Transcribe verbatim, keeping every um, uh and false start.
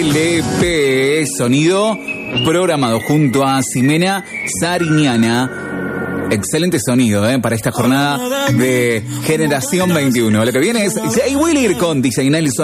L P, sonido programado junto a Ximena Sariñana. Excelente sonido ¿eh? para esta jornada de Generación veintiuno. Lo que viene es Jay Wheeler con D J Nelson.